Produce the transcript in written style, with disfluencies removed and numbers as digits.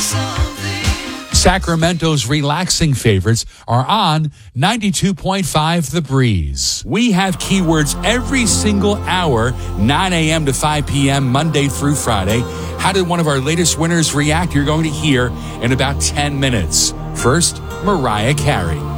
Sacramento's relaxing favorites are on 92.5 The Breeze. We have keywords every single hour, 9 a.m. to 5 p.m., Monday through Friday. How did one of our latest winners react? You're going to hear in about 10 minutes. First, Mariah Carey.